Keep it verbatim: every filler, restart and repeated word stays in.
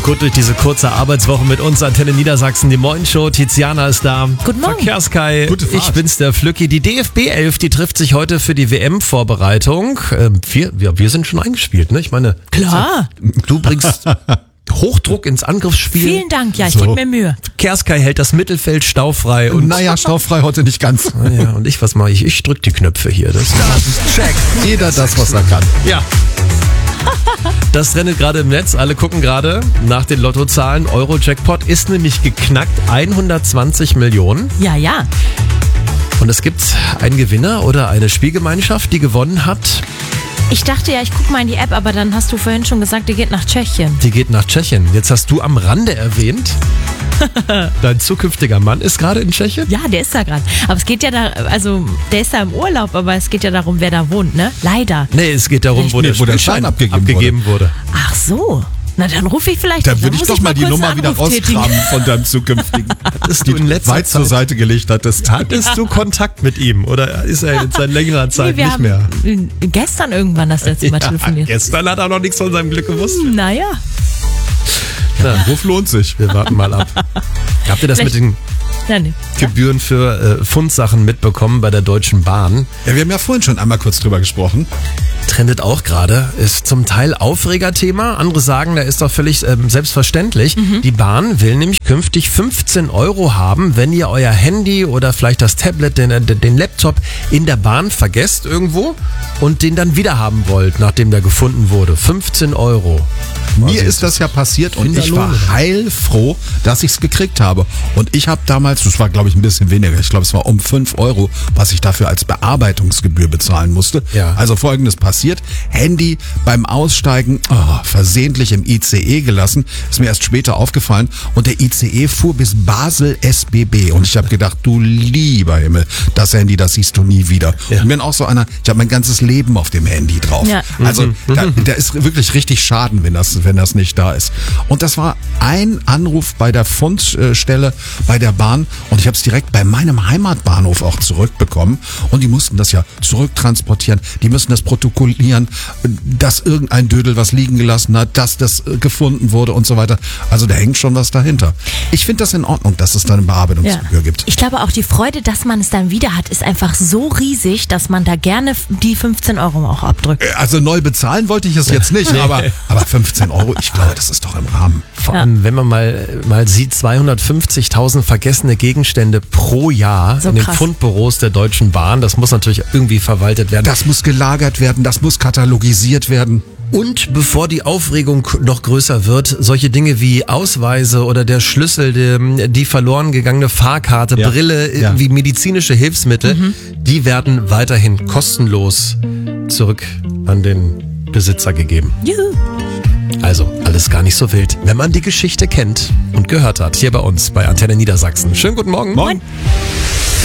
gut durch diese kurze Arbeitswoche mit uns. Antenne Niedersachsen, die Moin-Show. Tiziana ist da. Guten Morgen. Verkehrskai. Gute Fahrt. Ich bin's, der Flücki. Die D F B elf, die trifft sich heute für die W M-Vorbereitung. Ähm, wir, wir, wir sind schon eingespielt, ne? Ich meine, Klar. du bringst Hochdruck ins Angriffsspiel. Vielen Dank, ja, ich So. gebe mir Mühe. Kerskai hält das Mittelfeld staufrei. Und, Naja, stauffrei heute nicht ganz. ja, und ich, was mache ich? Ich drück die Knöpfe hier. Das, Check. Jeder das, was er kann. ja. Das rennt gerade im Netz. Alle gucken gerade nach den Lottozahlen. Euro-Jackpot ist nämlich geknackt. hundertzwanzig Millionen. Ja, ja. Und es gibt einen Gewinner oder eine Spielgemeinschaft, die gewonnen hat. Ich dachte ja, ich gucke mal in die App, aber dann hast du vorhin schon gesagt, die geht nach Tschechien. Die geht nach Tschechien. Jetzt hast du am Rande erwähnt, dein zukünftiger Mann ist gerade in Tschechien. Ja, der ist da gerade. Aber es geht ja da, also der ist da im Urlaub, aber es geht ja darum, wer da wohnt, ne? Leider. Nee, es geht darum, wo, Nee, der, wo der Spielschein Schein abgegeben abgegeben wurde. Ach so. Na, dann rufe ich vielleicht Da an. würde ich muss doch mal die kurz Nummer einen wieder Anruf tätigen. rauskramen von deinem zukünftigen. Hattest du in letzter weit zur Zeit- Seite gelegt hattest. Hattest du Kontakt mit ihm oder ist er jetzt seit längerer Zeit Nee, wir nicht haben mehr? äh, gestern irgendwann das letzte Mal telefoniert. Gestern hat er noch nichts von seinem Glück gewusst. Naja. Na, Ruf lohnt sich. wir warten mal ab. Habt ihr das mit Vielleicht- den Ja, nee. Gebühren für äh, Fundsachen mitbekommen bei der Deutschen Bahn? Ja, wir haben ja vorhin schon einmal kurz drüber gesprochen. Trendet auch gerade, ist zum Teil Aufregerthema. Andere sagen, da ist doch völlig ähm, selbstverständlich. Die Bahn will nämlich künftig fünfzehn Euro haben, wenn ihr euer Handy oder vielleicht das Tablet, den, den Laptop in der Bahn vergesst irgendwo und den dann wieder haben wollt, nachdem der gefunden wurde. fünfzehn Euro. Mir ist das ja passiert und ich war heilfroh, dass ich es gekriegt habe. Und ich habe damals, das war glaube ich ein bisschen weniger, ich glaube es war um fünf Euro, was ich dafür als Bearbeitungsgebühr bezahlen musste. Ja. Also folgendes passiert, Handy beim Aussteigen oh, versehentlich im I C E gelassen, ist mir erst später aufgefallen und der I C E fuhr bis Basel S B B und ich habe gedacht, du lieber Himmel, das Handy, das siehst du nie wieder. Ja. Ich bin auch so einer, ich habe mein ganzes Leben auf dem Handy drauf. Ja. Also da, da ist wirklich richtig Schaden, wenn das, wenn das nicht da ist. Und das war ein Anruf bei der Fundstelle bei der Bahn und ich habe es direkt bei meinem Heimatbahnhof auch zurückbekommen und die mussten das ja zurücktransportieren, die müssen das protokollieren, dass irgendein Dödel was liegen gelassen hat, dass das äh, gefunden wurde und so weiter. Also da hängt schon was dahinter. Ich finde das in Ordnung, dass es da eine Bearbeitungsgebühr Ja. gibt. Ich glaube auch die Freude, dass man es dann wieder hat, ist einfach so riesig, dass man da gerne die fünfzehn Euro auch abdrückt. Also neu bezahlen wollte ich es jetzt nicht, aber, aber fünfzehn Euro, ich glaube, das ist doch im Rahmen. Vor Ja. allem, wenn man mal, mal sieht, zweihundertfünfzigtausend vergessene Gegenstände pro Jahr So in den krass. Fundbüros der Deutschen Bahn. Das muss natürlich irgendwie verwaltet werden. Das muss gelagert werden, das muss katalogisiert werden. Und bevor die Aufregung noch größer wird, solche Dinge wie Ausweise oder der Schlüssel, die, die verloren gegangene Fahrkarte, Ja. Brille, Ja. wie medizinische Hilfsmittel, die werden weiterhin kostenlos zurück an den Besitzer gegeben. Juhu. Also alles gar nicht so wild, wenn man die Geschichte kennt und gehört hat. Hier bei uns bei Antenne Niedersachsen. Schönen guten Morgen. Moin.